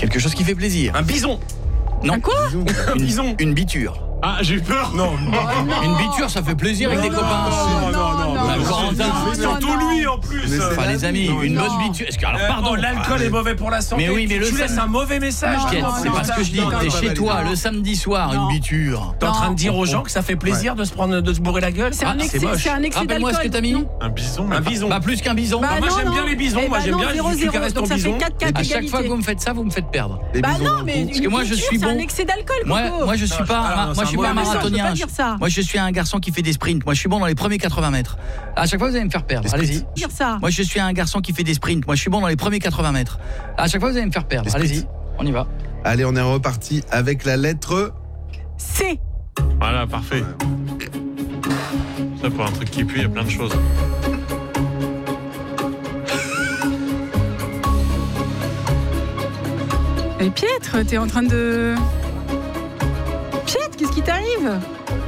Quelque chose qui fait plaisir. Un bison. Non. Un quoi? Un bison. Une biture. Ah, j'ai eu peur. Non. Une biture, ça fait plaisir avec des copains. Corentin. Surtout lui en plus. Enfin les amis, une bonne biture. Est-ce que alors pardon, l'alcool est mauvais pour la santé. Mais oui, mais tu laisses un mauvais message. C'est pas ce que je dis. T'es chez toi le samedi soir, une biture. T'es en train de dire aux gens que ça fait plaisir de se bourrer la gueule. C'est un excès d'alcool. Rappelle-moi ce que t'as mis. Un bison. Un bison. Pas plus qu'un bison. Moi j'aime bien les bisons, moi j'aime bien les caresses au bison. À chaque fois que vous me faites ça, vous me faites perdre. Bah non, mais parce que moi je suis bon. C'est un excès d'alcool, Coco. Moi je suis pas un marathonien. Moi je suis un garçon qui fait des sprints. Moi je suis bon dans les premiers 80 mètres. À chaque fois vous allez me faire perdre. Allez-y. Moi je suis un garçon qui fait des sprints. Moi je suis bon dans les premiers 80 mètres. À chaque fois vous allez me faire perdre. Allez-y, on y va. Allez, on est reparti avec la lettre C. Voilà, parfait. Ça pour un truc qui pue, il y a plein de choses. Mais Pietre, t'es en train de... Pietre, qu'est-ce qui t'arrive?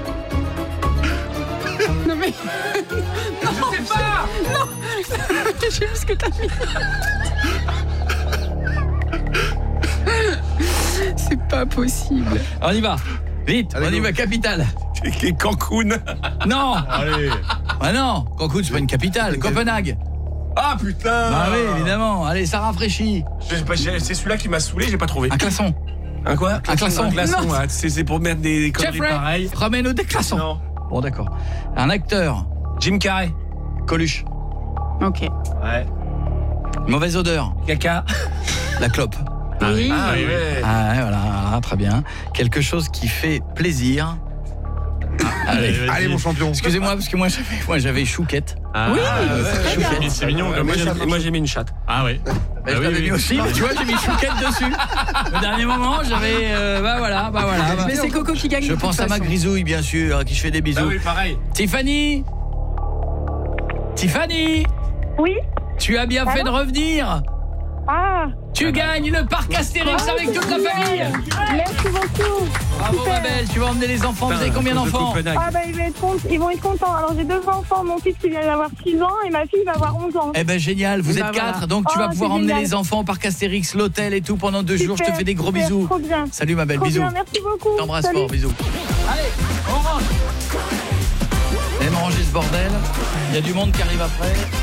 Non mais... Non, je sais pas. Non. J'ai vu ce que t'as mis. C'est pas possible. On y va. Vite, allez, on y va, capitale. Cancun. Non. Allez. Ah non, Cancun c'est pas une capitale, Copenhague. Ah putain. Bah oui, évidemment. Allez, ça rafraîchit. C'est celui-là qui m'a saoulé, j'ai pas trouvé. Un glaçon. Un quoi? Un glaçon. Un glaçon, Non. ouais. C'est pour mettre des conneries Jeffrey, pareilles. ramène-nous des glaçons. Non. Bon, d'accord. Un acteur. Jim Carrey. Coluche. Ok. Ouais. Mauvaise odeur. Caca. La clope. Oui. Ah ouais. Ah ouais, voilà, très bien. Quelque chose qui fait plaisir. Allez mon champion. Excusez-moi, parce que moi j'avais Chouquette. Ah, Oui, ouais, très bien. c'est mignon comme Moi j'ai mis une chatte. Ah oui. Je l'avais mis aussi, mais tu vois, j'ai mis Chouquette dessus. Au dernier moment, j'avais... bah voilà. Mais c'est Coco qui gagne. Je de toute pense à ma façon. grisouille, bien sûr, à qui je fais des bisous. Ah oui, pareil. Tiffany, Oui. tu as bien fait de revenir. Ah, Tu gagnes le parc Astérix avec toute la famille. merci beaucoup. Bravo Super. ma belle, tu vas emmener les enfants. Vous avez combien d'enfants? Ah bah ils vont être contents. Alors j'ai 2 enfants, mon fils qui vient d'avoir 6 ans et ma fille va avoir 11 ans. Eh ben génial, vous êtes 4, donc tu vas pouvoir c'est emmener génial. les enfants au parc Astérix, l'hôtel et tout pendant 2 jours. Je te Super, fais des gros super, bisous. Trop bien. Salut ma belle, Trop bisous. bien, merci beaucoup. T'embrasse Salut. fort, bisous. Allez, on range. Et manger ce bordel. Il y a du monde qui arrive après.